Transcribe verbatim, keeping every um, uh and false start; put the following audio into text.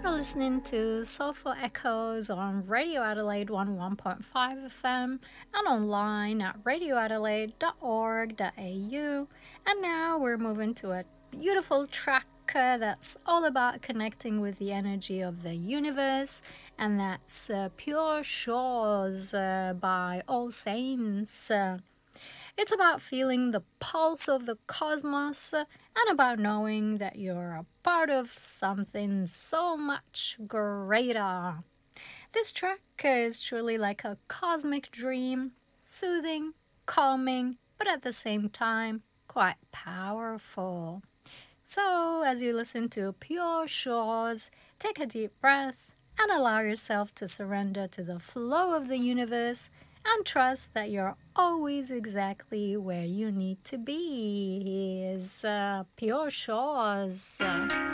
You're listening to Soulful Echoes on Radio Adelaide one oh one point five F M and online at radio adelaide dot org dot a u. And now we're moving to a beautiful track uh, that's all about connecting with the energy of the universe, and that's uh, Pure Shores uh, by All Saints. Uh, It's about feeling the pulse of the cosmos uh, and about knowing that you're a part of something so much greater. This track is truly like a cosmic dream, soothing, calming, but at the same time, quite powerful. So, as you listen to Pure Shores, take a deep breath and allow yourself to surrender to the flow of the universe and trust that you're always exactly where you need to be. Is uh, Pure Shores.